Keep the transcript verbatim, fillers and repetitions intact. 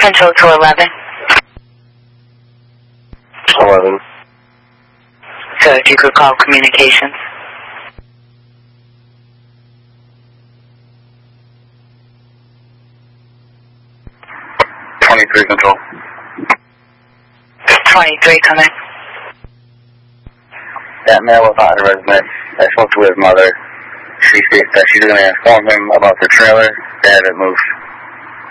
Control to eleven. eleven. So if you could call communications. twenty-three Control. twenty-three, come in. That male was not a resident. I spoke to his mother. She states that she's going to inform him about the trailer that had it moved.